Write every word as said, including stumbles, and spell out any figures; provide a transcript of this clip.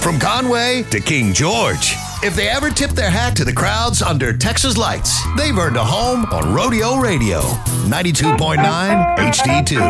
From Conway to King George. If they ever tip their hat to the crowds under Texas lights, they've earned a home on Rodeo Radio, ninety-two point nine H D two.